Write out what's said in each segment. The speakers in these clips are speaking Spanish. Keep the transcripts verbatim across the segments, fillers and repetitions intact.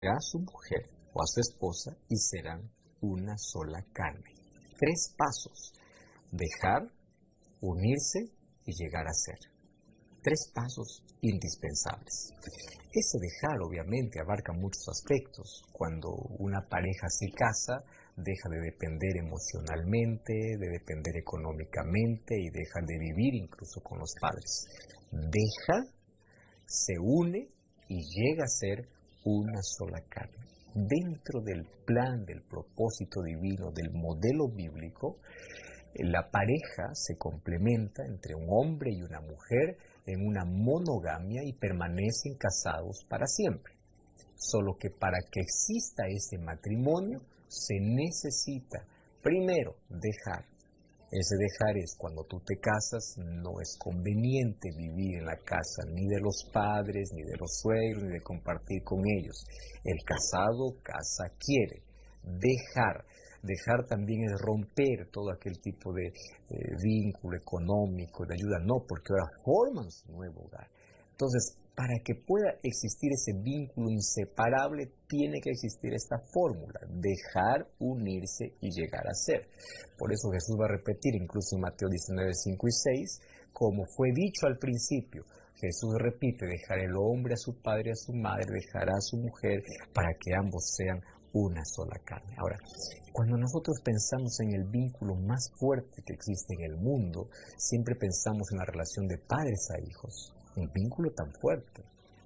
a su mujer o a su esposa y serán una sola carne. Tres pasos: dejar, unirse y llegar a ser. Tres pasos indispensables. Ese dejar obviamente abarca muchos aspectos. Cuando una pareja se casa, deja de depender emocionalmente, de depender económicamente y deja de vivir incluso con los padres. Deja, se une y llega a ser una sola carne. Dentro del plan, del propósito divino, del modelo bíblico, la pareja se complementa entre un hombre y una mujer en una monogamia y permanecen casados para siempre. Solo que para que exista ese matrimonio se necesita primero dejar. Ese dejar es cuando tú te casas, no es conveniente vivir en la casa ni de los padres, ni de los suegros, ni de compartir con ellos. El casado casa quiere. Dejar. Dejar también es romper todo aquel tipo de eh, vínculo económico, de ayuda. No, porque ahora forman su nuevo hogar. Entonces, para que pueda existir ese vínculo inseparable, tiene que existir esta fórmula: dejar, unirse y llegar a ser. Por eso Jesús va a repetir, incluso en Mateo diecinueve, cinco y seis, como fue dicho al principio. Jesús repite: dejará el hombre a su padre y a su madre, dejará a su mujer, para que ambos sean una sola carne. Ahora, cuando nosotros pensamos en el vínculo más fuerte que existe en el mundo, siempre pensamos en la relación de padres a hijos. Un vínculo tan fuerte.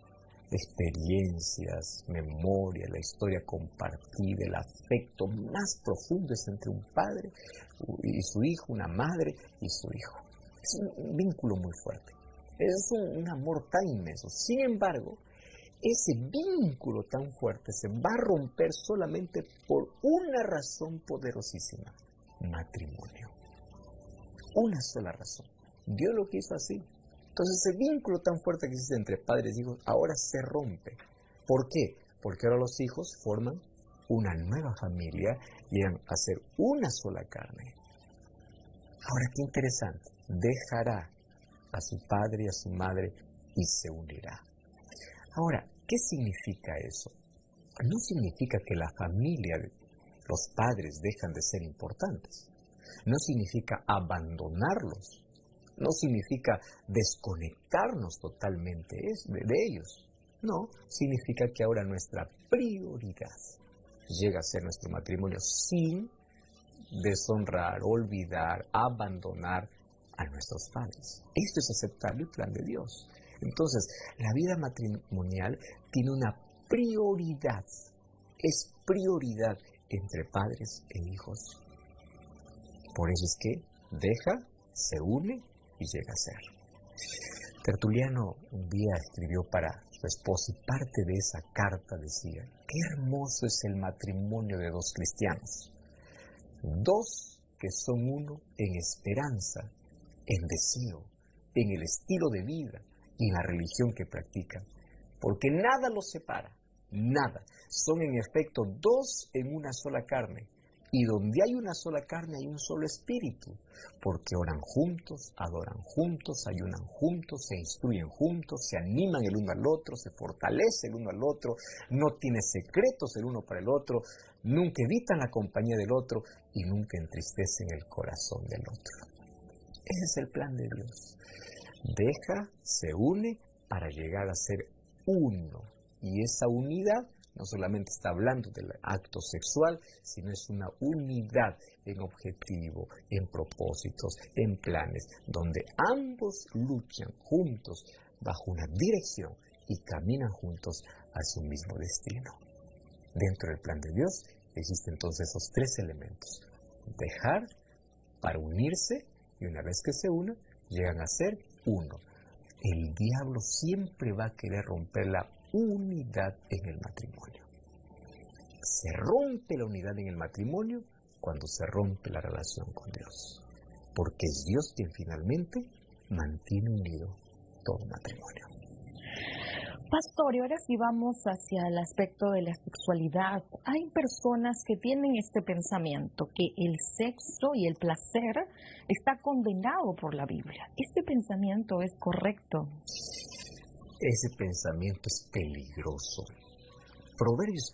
Experiencias, memoria, la historia compartida, el afecto más profundo es entre un padre y su hijo, una madre y su hijo. Es un vínculo muy fuerte. Es un, un amor tan inmenso. Sin embargo, ese vínculo tan fuerte se va a romper solamente por una razón poderosísima: matrimonio. Una sola razón. Dios lo quiso así. Entonces ese vínculo tan fuerte que existe entre padres y hijos ahora se rompe. ¿Por qué? Porque ahora los hijos forman una nueva familia y llegan a ser una sola carne. Ahora, qué interesante. Dejará a su padre y a su madre y se unirá. Ahora, ¿qué significa eso? No significa que la familia, los padres, dejan de ser importantes. No significa abandonarlos. No significa desconectarnos totalmente de, de ellos. No, significa que ahora nuestra prioridad llega a ser nuestro matrimonio sin deshonrar, olvidar, abandonar a nuestros padres. Esto es aceptar el plan de Dios. Entonces, la vida matrimonial tiene una prioridad. Es prioridad entre padres e hijos. Por eso es que deja, se une y llega a ser. Tertuliano un día escribió para su esposa y parte de esa carta decía: qué hermoso es el matrimonio de dos cristianos. Dos que son uno en esperanza, en deseo, en el estilo de vida y en la religión que practican. Porque nada los separa, nada. Son en efecto dos en una sola carne. Y donde hay una sola carne hay un solo espíritu, porque oran juntos, adoran juntos, ayunan juntos, se instruyen juntos, se animan el uno al otro, se fortalece el uno al otro, no tienen secretos el uno para el otro, nunca evitan la compañía del otro y nunca entristecen el corazón del otro. Ese es el plan de Dios. Deja, se une para llegar a ser uno. Y esa unidad no solamente está hablando del acto sexual, sino es una unidad en objetivo, en propósitos, en planes, donde ambos luchan juntos bajo una dirección y caminan juntos hacia un mismo destino. Dentro del plan de Dios existen entonces esos tres elementos: dejar para unirse, y una vez que se unan, llegan a ser uno. El diablo siempre va a querer romper la unidad en el matrimonio. Se rompe la unidad en el matrimonio cuando se rompe la relación con Dios, porque es Dios quien finalmente mantiene unido todo matrimonio. Pastor, y ahora si vamos hacia el aspecto de la sexualidad, hay personas que tienen este pensamiento, que el sexo y el placer está condenado por la Biblia. ¿Este pensamiento es correcto? Ese pensamiento es peligroso. Proverbios